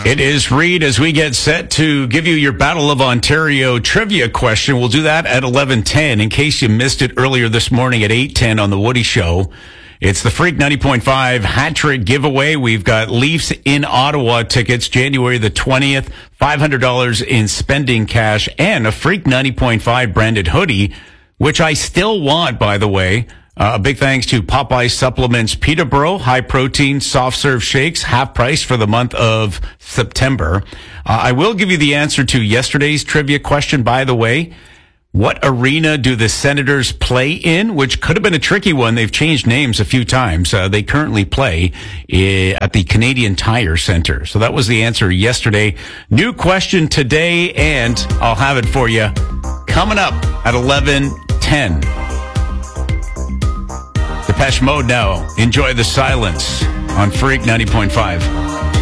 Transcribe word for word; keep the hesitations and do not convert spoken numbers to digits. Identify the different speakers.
Speaker 1: It is Reed as we get set to give you your Battle of Ontario trivia question. We'll do that at eleven ten. In case you missed it earlier this morning at eight ten on The Woody Show, it's the Freak ninety point five hat trick giveaway. We've got Leafs in Ottawa tickets, January the twentieth, five hundred dollars in spending cash, and a Freak ninety point five branded hoodie, which I still want, by the way. Uh, a big thanks to Popeye Supplements Peterborough, high protein, soft serve shakes, half price for the month of September. Uh, I will give you the answer to yesterday's trivia question, by the way. What arena do the Senators play in? Which could have been a tricky one. They've changed names a few times. Uh, they currently play uh, at the Canadian Tire Center. So that was the answer yesterday. New question today, and I'll have it for you coming up at eleven ten. Depeche Mode now. Enjoy the silence on Freak ninety point five.